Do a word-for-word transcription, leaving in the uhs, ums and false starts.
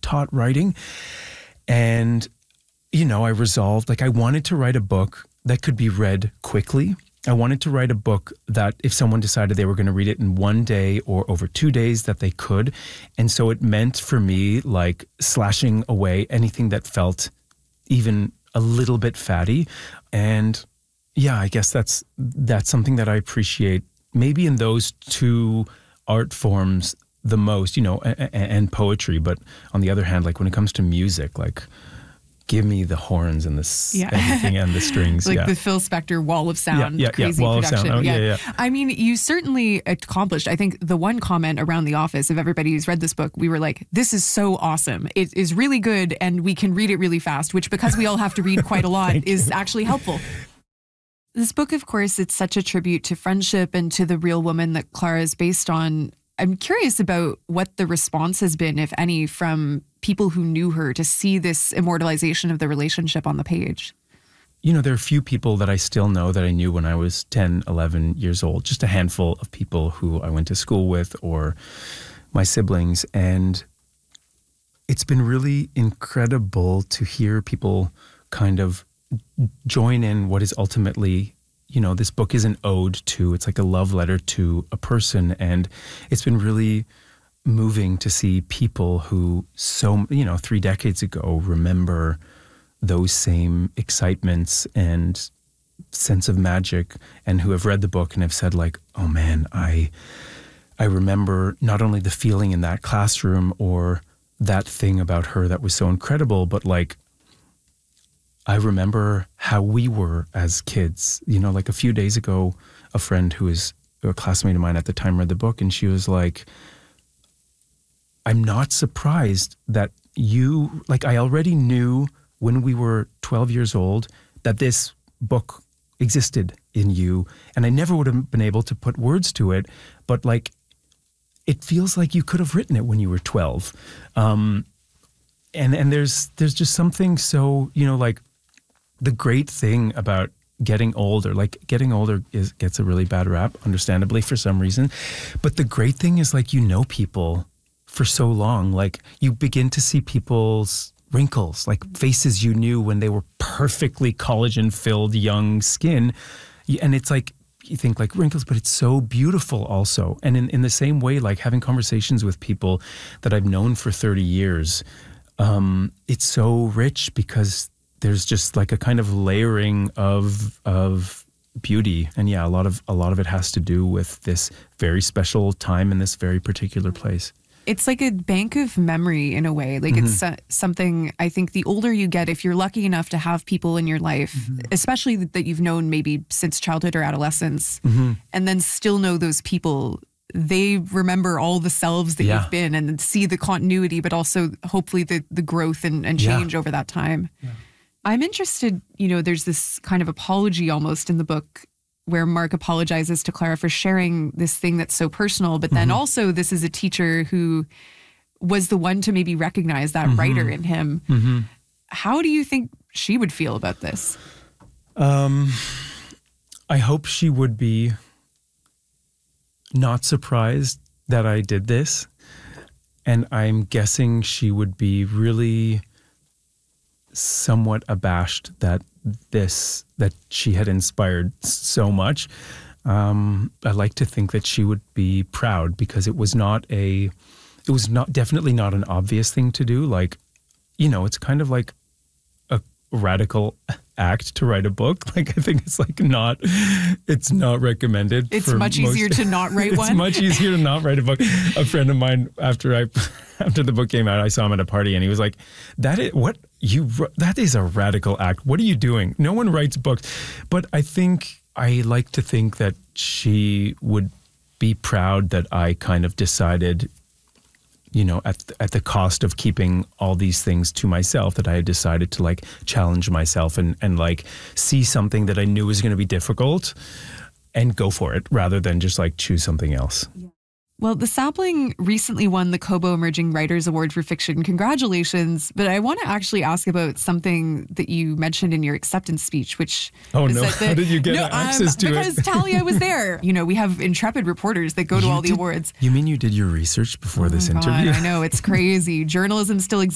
taught writing. And, you know, I resolved, like I wanted to write a book that could be read quickly. I wanted to write a book that if someone decided they were going to read it in one day or over two days, that they could. And so it meant for me like slashing away anything that felt even a little bit fatty. And yeah, I guess that's that's something that I appreciate maybe in those two art forms the most, you know, and, and poetry. But on the other hand, like when it comes to music, like give me the horns and the yeah. everything and the strings. Like yeah. the Phil Spector wall of sound, yeah, yeah, crazy yeah. Wall production. Of sound. Oh, yeah. yeah, yeah. I mean, you certainly accomplished, I think the one comment around the office of everybody who's read this book, we were like, this is so awesome. It is really good and we can read it really fast, which because we all have to read quite a lot is actually helpful. This book, of course, it's such a tribute to friendship and to the real woman that Clara is based on. I'm curious about what the response has been, if any, from people who knew her to see this immortalization of the relationship on the page. You know, there are a few people that I still know that I knew when I was ten, eleven years old, just a handful of people who I went to school with or my siblings. And it's been really incredible to hear people kind of join in what is ultimately, you know, this book is an ode to, it's like a love letter to a person. And it's been really moving to see people who so, you know, three decades ago remember those same excitements and sense of magic and who have read the book and have said like, oh man, I, I remember not only the feeling in that classroom or that thing about her that was so incredible, but like, I remember how we were as kids. You know, like a few days ago, a friend who is a classmate of mine at the time read the book and she was like, I'm not surprised that you, like I already knew when we were twelve years old that this book existed in you. And I never would have been able to put words to it, but like, it feels like you could have written it when you were twelve. Um, and, and there's, there's just something so, you know, like, the great thing about getting older, like getting older is gets a really bad rap, understandably, for some reason. But the great thing is like, you know, people for so long, like you begin to see people's wrinkles, like faces you knew when they were perfectly collagen filled young skin. And it's like, you think like wrinkles, but it's so beautiful also. And in, in the same way, like having conversations with people that I've known for thirty years, um, it's so rich because there's just like a kind of layering of of beauty. And yeah, a lot of a lot of it has to do with this very special time in this very particular place. It's like a bank of memory in a way. Like mm-hmm. it's uh, something I think the older you get, if you're lucky enough to have people in your life, mm-hmm. especially that you've known maybe since childhood or adolescence, mm-hmm. and then still know those people, they remember all the selves that yeah. you've been and see the continuity, but also hopefully the, the growth and, and change yeah. over that time. Yeah. I'm interested, you know, there's this kind of apology almost in the book where Mark apologizes to Clara for sharing this thing that's so personal, but then mm-hmm. also this is a teacher who was the one to maybe recognize that mm-hmm. writer in him. Mm-hmm. How do you think she would feel about this? Um, I hope she would be not surprised that I did this. And I'm guessing she would be really somewhat abashed that this, that she had inspired so much. Um, I like to think that she would be proud because it was not a, it was not, definitely not an obvious thing to do. Like, you know, it's kind of like a radical act to write a book. Like, I think it's like not, it's not recommended. It's much most, easier to not write it's one. It's much easier to not write a book. A friend of mine, after I, after the book came out, I saw him at a party and he was like, that is, what you, that is a radical act. What are you doing? No one writes books. But I think, I like to think that she would be proud that I kind of decided, you know, at the, at the cost of keeping all these things to myself, that I had decided to like challenge myself and, and like see something that I knew was going to be difficult and go for it rather than just like choose something else. Yeah. Well, The Sapling recently won the Kobo Emerging Writers Award for Fiction. Congratulations. But I want to actually ask about something that you mentioned in your acceptance speech, which... Oh, no. The, How did you get no, access um, to because it? Because Talia was there. You know, we have intrepid reporters that go to you all the did, awards. You mean you did your research before oh this God, interview? I know. It's crazy. Journalism still exists.